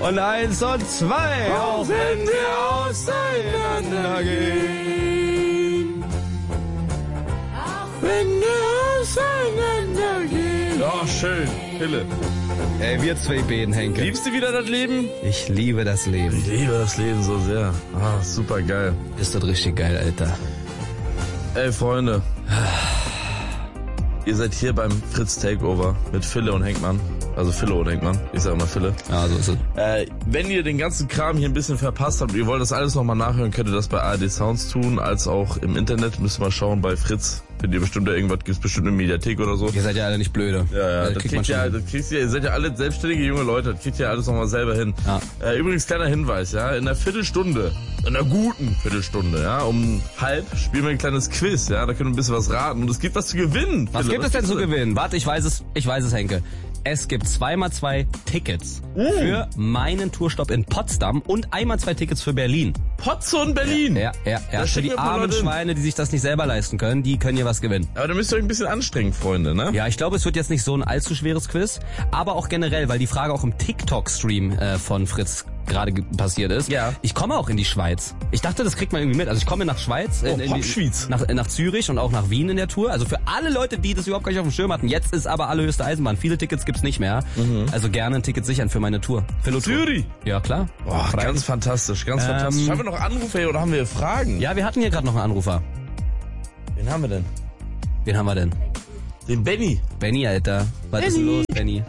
Und 1 und 2. Auch wenn wir auseinandergehen. Wenn wir auseinandergehen. Oh, schön. Hille. Ey, wir zwei Bäden, Henke. Liebst du wieder das Leben? Ich liebe das Leben. Ich liebe das Leben so sehr. Ah, super geil. Ist das richtig geil, Alter. Ey, Freunde. Ihr seid hier beim Fritz Takeover mit Fille und Henkmann. Also Fille und Henkmann. Ich sag immer Fille. Ja, so ist es. Wenn ihr den ganzen Kram hier ein bisschen verpasst habt und ihr wollt das alles nochmal nachhören, könnt ihr das bei ARD Sounds tun, als auch im Internet. Müsst ihr mal schauen bei Fritz. Findet ihr bestimmt da irgendwas, gibt's bestimmt eine Mediathek oder so. Ihr seid ja alle nicht blöde. Ja, das das kriegt man schon. ihr seid ja alle selbstständige junge Leute, das kriegt ihr alles nochmal selber hin. Ja. Übrigens, kleiner Hinweis, ja, in einer Viertelstunde, in einer guten Viertelstunde, ja, um 12:30 spielen wir ein kleines Quiz, ja, da können wir ein bisschen was raten und es gibt was zu gewinnen. Was Philipp, gibt es denn zu gewinnen? Warte, ich weiß es, Henke. Es gibt 2x2 Tickets für meinen Tourstopp in Potsdam und 1x2 Tickets für Berlin. Potsdam, Berlin. Ja. Da Für schicken die wir ein paar armen Leute hin. Schweine, die sich das nicht selber leisten können, die können hier was gewinnen. Aber da müsst ihr euch ein bisschen anstrengen, Freunde, ne? Ja, ich glaube, es wird jetzt nicht so ein allzu schweres Quiz, aber auch generell, weil die Frage auch im TikTok-Stream von Fritz gerade passiert ist. Ja. Ich komme auch in die Schweiz. Ich dachte, das kriegt man irgendwie mit. Also ich komme nach Schweiz, Schweiz. nach Zürich und auch nach Wien in der Tour. Also für alle Leute, die das überhaupt gar nicht auf dem Schirm hatten. Jetzt ist aber allerhöchste Eisenbahn. Viele Tickets gibt's nicht mehr. Also gerne ein Ticket sichern für meine Tour. Zürich. Ja, klar. Boah, ganz fantastisch, ganz fantastisch. Haben wir noch Anrufe hier oder haben wir Fragen? Ja, wir hatten hier gerade noch einen Anrufer. Wen haben wir denn? Wen haben wir denn? Den Benny. Benny, Alter. Was ist denn los, Benny?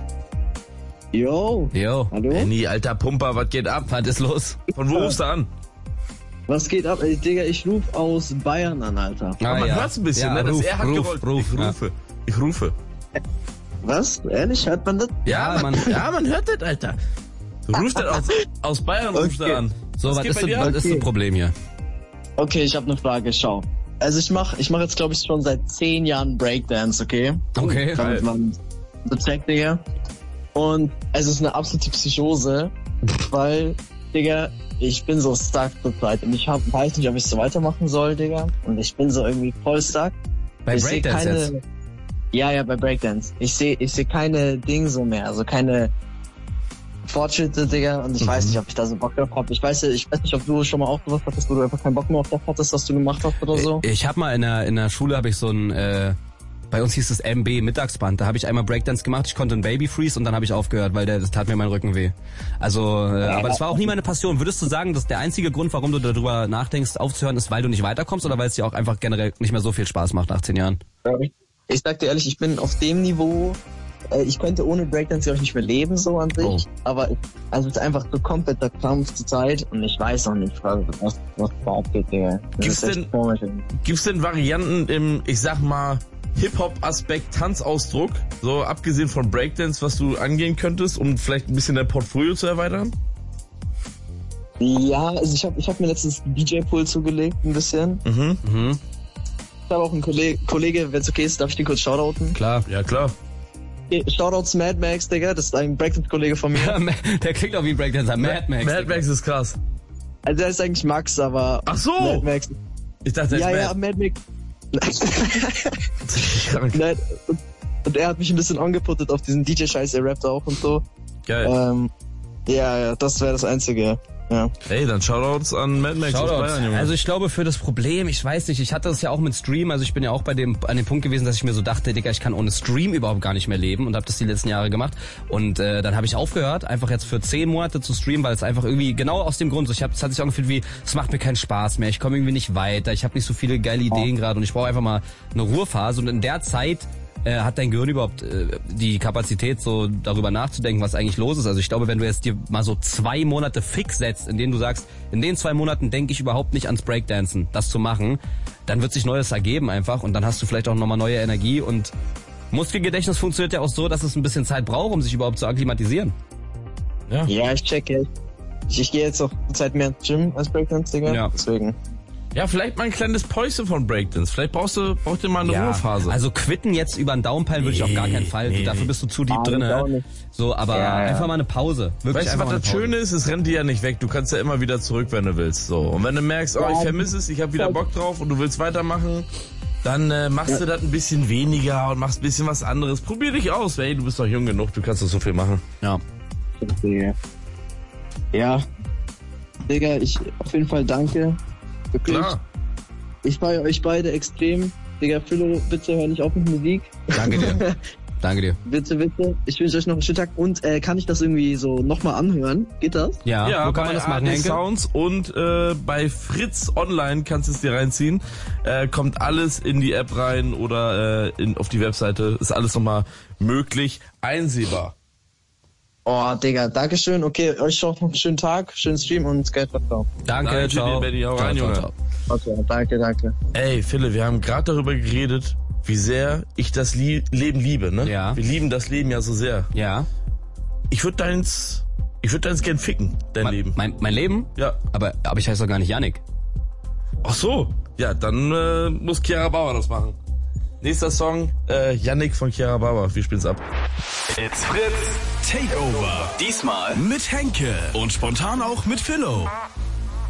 Yo, Jo. hallo? Benny, alter Pumper, was geht ab? Was ist los? Von wo rufst du an? Was geht ab? Ey, Digga, ich ruf aus Bayern an, Alter. Ah, Man ja. hört's ein bisschen, Ja, ne? ruf, Er hat ruf, gerollt. ruf, Ich rufe. Was? Ehrlich? Hört man das? Ja, man. man hört das, Alter. Du rufst das aus Bayern, rufst du Okay. an. So, was geht ist bei denn, dir ab? was ist das Problem hier? Okay, ich habe eine Frage, schau. Also ich mach jetzt, glaube ich, schon seit 10 Jahren Breakdance, okay? Okay. Damit man so checkt, Digga. Und es ist eine absolute Psychose, weil, Digga, ich bin so stuck zur Zeit und ich weiß nicht, ob ich so weitermachen soll, Digga. Und ich bin so irgendwie voll stuck. Bei Ich seh Breakdance jetzt? Ja, bei Breakdance. Ich seh keine Dinge so mehr, also keine Fortschritte, Digga, und ich weiß nicht, ob ich da so Bock drauf hab. Ich weiß nicht, ob du schon mal auch sowas hattest, wo du einfach keinen Bock mehr auf das hattest, was du gemacht hast oder so. Ich habe mal in der Schule habe ich so ein bei uns hieß es MB Mittagsband. Da habe ich einmal Breakdance gemacht, ich konnte einen Baby Freeze und dann habe ich aufgehört, weil das tat mir mein Rücken weh. Also, aber das war auch nie meine Passion. Würdest du sagen, dass der einzige Grund, warum du darüber nachdenkst, aufzuhören, ist, weil du nicht weiterkommst oder weil es dir auch einfach generell nicht mehr so viel Spaß macht nach 10 Jahren? Ich sag dir ehrlich, ich bin auf dem Niveau, ich könnte ohne Breakdance glaube ich nicht mehr leben, so an sich. Oh. Aber es ist einfach so kompletter Kampf zur Zeit und ich weiß auch nicht, was überhaupt geht, Digga. Das Gibt's ist echt denn- komisch. Gibt's denn Varianten im, ich sag mal, Hip-Hop-Aspekt, Tanzausdruck, so abgesehen von Breakdance, was du angehen könntest, um vielleicht ein bisschen dein Portfolio zu erweitern? Ja, also ich hab mir letztens DJ-Pool zugelegt, ein bisschen. Mhm. Ich habe auch einen Kollege, wenn es okay ist, darf ich den kurz shoutouten? Klar. Ja, klar. Okay, Shoutouts Mad Max, Digga, das ist ein Breakdance-Kollege von mir. Der klingt auch wie ein Breakdancer. Mad Max. Mad Max ist krass. Also der ist eigentlich Max, aber Ach so! Mad Max. Ich dachte, Ja, er ja, ist Mad Max. Mad. Nein, und er hat mich ein bisschen angeputtet auf diesen DJ-Scheiß, er rappt auch und so. Geil. Ja, das wäre das Einzige. Ja. Hey, dann Shoutouts an Mad Max aus Shoutouts. Bayern, Junge. Also ich glaube für das Problem, ich weiß nicht, ich hatte das ja auch mit Stream, also ich bin ja auch an dem Punkt gewesen, dass ich mir so dachte, Digga, ich kann ohne Stream überhaupt gar nicht mehr leben und habe das die letzten Jahre gemacht und dann habe ich aufgehört, einfach jetzt für 10 Monate zu streamen, weil es einfach irgendwie, genau aus dem Grund, so, es hat sich angefühlt wie, es macht mir keinen Spaß mehr, ich komme irgendwie nicht weiter, ich habe nicht so viele geile Ideen gerade und ich brauche einfach mal eine Ruhephase und in der Zeit hat dein Gehirn überhaupt die Kapazität, so darüber nachzudenken, was eigentlich los ist? Also ich glaube, wenn du jetzt dir mal so 2 Monate fix setzt, in denen du sagst, in den 2 Monaten denke ich überhaupt nicht ans Breakdancen, das zu machen, dann wird sich Neues ergeben einfach und dann hast du vielleicht auch nochmal neue Energie und Muskelgedächtnis funktioniert ja auch so, dass es ein bisschen Zeit braucht, um sich überhaupt zu akklimatisieren. Ja, ich checke. Ich gehe jetzt auch zur Zeit mehr ins Gym als Breakdance, Digga. Ja. Deswegen. Ja, vielleicht mal ein kleines Päuschen von Breakdance. Vielleicht braucht ihr mal eine Ruhephase. Also quitten jetzt über einen Downpile würde ich auf gar keinen Fall. Dafür bist du zu deep drin. ich auch nicht. So, aber Ja. einfach mal eine Pause. Wirklich Weißt du, einfach was mal das eine Pause. Schöne ist? Es rennt dir ja nicht weg. Du kannst ja immer wieder zurück, wenn du willst. So. Und wenn du merkst, oh, ich vermisse es, ich habe wieder Bock drauf und du willst weitermachen, dann machst du das ein bisschen weniger und machst ein bisschen was anderes. Probier dich aus. Hey, du bist doch jung genug, du kannst doch so viel machen. Ja. Ja. Digga, auf jeden Fall danke. Wirklich. Klar. Ich feiere euch beide extrem. Digga, Philo, bitte hör nicht auf mit Musik. Danke dir. Danke dir. Bitte, bitte. Ich wünsche euch noch einen schönen Tag. Und kann ich das irgendwie so nochmal anhören? Geht das? Ja, wo kann man das machen, ARD Henke? Sounds und bei Fritz Online kannst du es dir reinziehen. Kommt alles in die App rein oder auf die Webseite. Ist alles nochmal möglich einsehbar. Oh, Digga, dankeschön. Okay, euch auch noch einen schönen Tag, schönen Stream und Geld ciao. Danke, ciao. Dir, Benny. Hau rein, Junge. Okay, danke. Ey, Philipp, wir haben gerade darüber geredet, wie sehr ich das Leben liebe, ne? Ja. Wir lieben das Leben ja so sehr. Ja. Ich würde deins gern ficken, dein Leben. Mein Leben? Ja. Aber ich heiße doch gar nicht Yannick. Ach so. Ja, dann muss Chiara Bauer das machen. Nächster Song, Yannick von Chiara Bauer. Wir spielen's ab. It's Fritz Takeover. Diesmal mit Henke und spontan auch mit Philo.